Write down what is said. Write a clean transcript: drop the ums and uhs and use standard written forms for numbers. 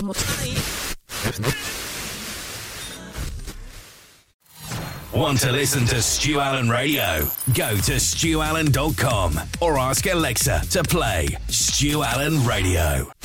Want to listen to Stu Allen Radio? Go to stuallen.com or ask Alexa to play Stu Allen Radio.